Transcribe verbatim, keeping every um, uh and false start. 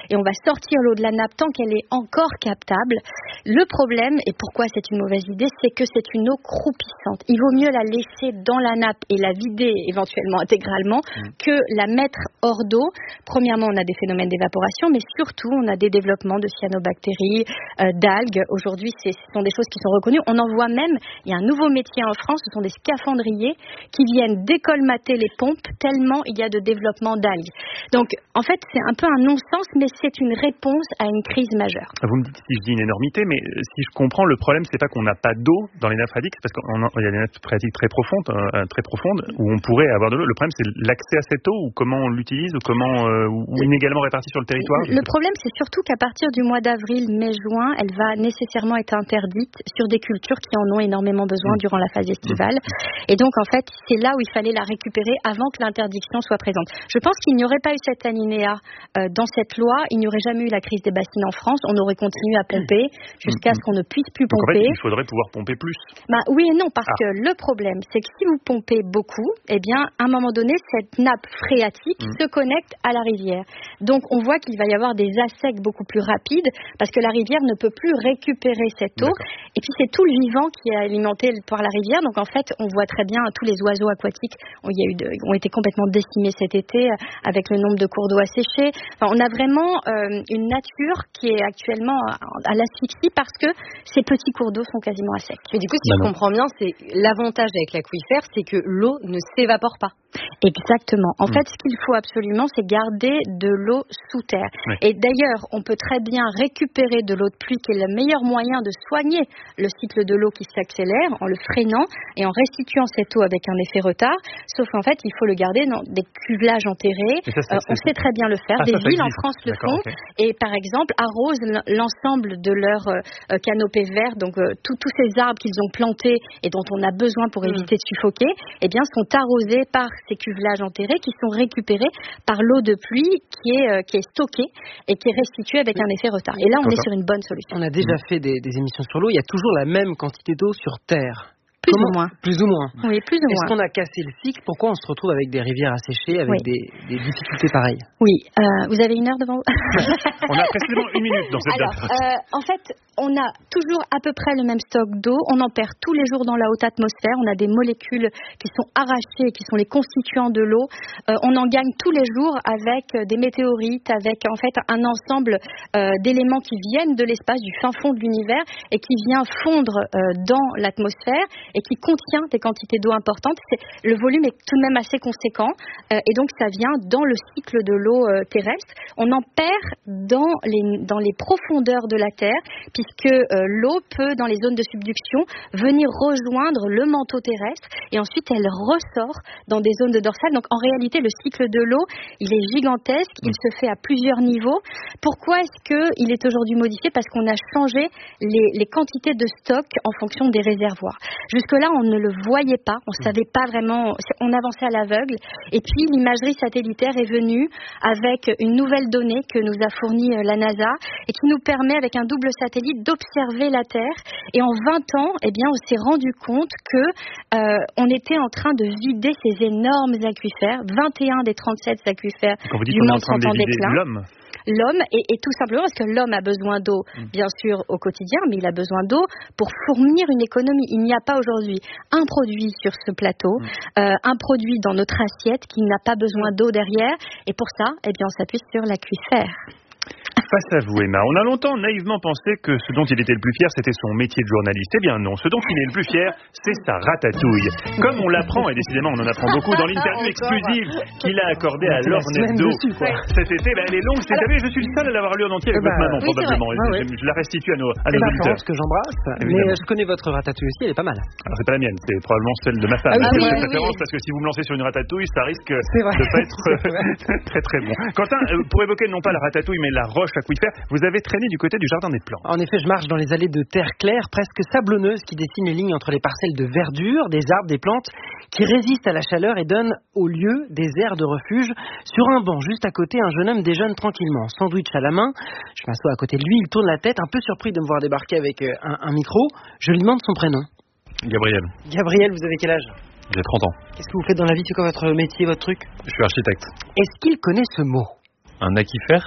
et on va sortir l'eau de la nappe tant qu'elle est encore captable. Le problème, et pourquoi c'est une mauvaise idée, c'est que c'est une eau croupissante. Il vaut mieux la laisser dans la nappe et la vider éventuellement intégralement mmh. que la mettre hors d'eau. Premièrement, on a des phénomènes d'évaporation, mais surtout, on a des développements de cyanobactéries, euh, d'algues. Aujourd'hui, c'est, ce sont des choses qui sont reconnues. On en voit même, il y a un nouveau métier en France, ce sont des scaphandriers qui viennent décolmater les pompes tellement il y a de développement d'algues. Donc, en fait, c'est un peu un non-sens, mais c'est une réponse à une crise majeure. Vous me dites si je dis une énormité, mais si je comprends, le problème, c'est pas qu'on n'a pas d'eau dans les nappes phréatiques, parce qu'il y a des nappes phréatiques très profondes, euh, très profondes, où on pourrait avoir de l'eau. Le problème, c'est l'accès à cette eau, ou comment on l'utilise, ou comment, euh, ou inégalement répartie sur le territoire. Le problème, c'est surtout qu'à partir du mois d'avril, mai, juin, elle va nécessairement être interdite sur des cultures qui en ont énormément besoin mmh. durant la phase estivale. Mmh. Et donc, en fait, c'est là où il fallait la récupérer avant que l'interdiction soit présente. Je pense qu'il n'y aurait pas eu cet alinéa euh, dans cette loi, il n'y aurait jamais eu la crise des bassines en France, on aurait continué à pomper jusqu'à ce qu'on ne puisse plus donc pomper. En fait, il faudrait pouvoir pomper plus. Bah, oui et non, parce ah. que le problème, c'est que si vous pompez beaucoup, eh bien, à un moment donné, cette nappe phréatique mmh. se connecte à la rivière. Donc, on voit qu'il va y avoir des assecs beaucoup plus rapides parce que la rivière ne peut plus récupérer cette eau. D'accord. Et puis, c'est tout le vivant qui est alimenté par la rivière. Donc, en fait, on voit très bien tous les oiseaux aquatiques il y a eu de, ont été complètement décimés cet été avec le nombre de cours d'eau asséchés. Enfin, on a vraiment euh, une nature qui est actuellement à, à l'asphyxie parce que ces petits cours d'eau sont quasiment à sec. Mais du coup, si bah je non. comprends bien, c'est l'avantage avec l'aquifère, c'est que l'eau ne s'évapore pas. Exactement. En mmh. fait, ce qu'il faut absolument, c'est garder de l'eau sous terre. Oui. Et d'ailleurs, on peut très bien récupérer de l'eau de pluie, qui est le meilleur moyen de soigner le cycle de l'eau qui s'accélère en le freinant et en restituant cette eau avec un effet retard. Sauf qu'en fait, il faut le garder dans des cuvelages enterrés. Ça, c'est, euh, c'est, on sait très bien le faire. Ah, des villes en France le font. Okay. Et par exemple, arrosent l'ensemble de leur euh, canopée verte, donc euh, tous ces arbres qu'ils ont plantés et dont on a besoin pour mmh. éviter de suffoquer, eh bien, sont arrosés par ces cuvelages enterrés qui sont récupérés par l'eau de pluie qui est, euh, qui est stockée et qui est restituée avec oui. un effet retard. Et là, on est sur une bonne solution. On a déjà mmh. fait des, des émissions sur l'eau. Il y a toujours la même quantité d'eau sur Terre. Plus Comment ou moins. Plus ou moins. Oui, plus ou Est-ce moins. qu'on a cassé le cycle ? Pourquoi on se retrouve avec des rivières asséchées, avec oui. des, des difficultés pareilles ? Oui. Euh, vous avez une heure devant vous ? On a précisément une minute dans cette Alors, euh, en fait, on a toujours à peu près le même stock d'eau. On en perd tous les jours dans la haute atmosphère. On a des molécules qui sont arrachées, qui sont les constituants de l'eau. Euh, on en gagne tous les jours avec des météorites, avec en fait un ensemble euh, d'éléments qui viennent de l'espace, du fin fond de l'univers, et qui vient fondre euh, dans l'atmosphère et qui contient des quantités d'eau importantes. C'est, le volume est tout de même assez conséquent euh, et donc ça vient dans le cycle de l'eau euh, terrestre. On en perd dans les, dans les profondeurs de la Terre puisque euh, l'eau peut, dans les zones de subduction, venir rejoindre le manteau terrestre et ensuite elle ressort dans des zones de dorsale. Donc en réalité, le cycle de l'eau, il est gigantesque, il se fait à plusieurs niveaux. Pourquoi est-ce qu'il est aujourd'hui modifié ? Parce qu'on a changé les, les quantités de stock en fonction des réservoirs. Jusque-là, on ne le voyait pas, on ne savait pas vraiment, on avançait à l'aveugle. Et puis, l'imagerie satellitaire est venue avec une nouvelle donnée que nous a fournie la NASA et qui nous permet, avec un double satellite, d'observer la Terre. Et en vingt ans, eh bien, on s'est rendu compte que euh, on était en train de vider ces énormes aquifères, vingt et un des trente-sept aquifères du monde sont en déclin. L'homme L'homme, et, et tout simplement parce que l'homme a besoin d'eau, bien sûr, au quotidien, mais il a besoin d'eau pour fournir une économie. Il n'y a pas aujourd'hui un produit sur ce plateau, euh, un produit dans notre assiette qui n'a pas besoin d'eau derrière, et pour ça, eh bien, on s'appuie sur l'aquifère. Face à vous, Emma, on a longtemps naïvement pensé que ce dont il était le plus fier, c'était son métier de journaliste. Eh bien non, ce dont il est le plus fier, c'est sa ratatouille. Comme on l'apprend, et décidément on en apprend beaucoup, dans l'interview exclusive qu'il a accordée à Laure Nebdo cet été, bah, elle est longue, c'est je suis le seul à l'avoir lu en entier avec bah, votre maman, oui, probablement. Ah, oui. je, je la restitue à nos, à nos bah, auditeurs. Que j'embrasse, évidemment. Mais je connais votre ratatouille aussi, elle est pas mal. Alors c'est pas la mienne, c'est probablement celle de ma femme. Ah, oui, oui, oui, oui. Parce que si vous me lancez sur une ratatouille, ça risque de pas être très très bon. Quentin, pour évoquer non pas la ratatouille, mais la roche aquifère, vous avez traîné du côté du jardin des plantes. En effet, je marche dans les allées de terre claire, presque sablonneuses, qui dessinent les lignes entre les parcelles de verdure, des arbres, des plantes, qui résistent à la chaleur et donnent au lieu des aires de refuge. Sur un banc, juste à côté, un jeune homme déjeune tranquillement, sandwich à la main. Je m'assois à côté de lui, il tourne la tête, un peu surpris de me voir débarquer avec un, un micro. Je lui demande son prénom. Gabriel. Gabriel, vous avez quel âge ? J'ai trente ans. Qu'est-ce que vous faites dans la vie ? C'est quoi votre métier, votre truc ? Je suis architecte. Est-ce qu'il connaît ce mot ? Un aquifère ?